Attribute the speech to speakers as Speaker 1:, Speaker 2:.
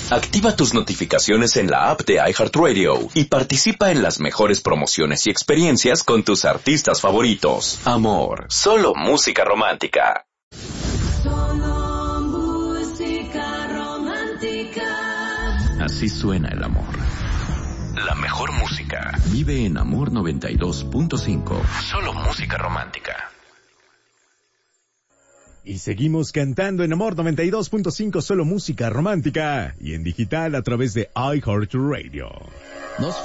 Speaker 1: Activa tus notificaciones en la app de iHeartRadio y participa en las mejores promociones y experiencias con tus artistas favoritos. Amor, solo música romántica.
Speaker 2: Solo música romántica.
Speaker 1: Así suena el amor. La mejor música vive en Amor 92.5. Solo música romántica.
Speaker 3: Y seguimos cantando en Amor 92.5, solo música romántica. Y en digital a través de iHeartRadio.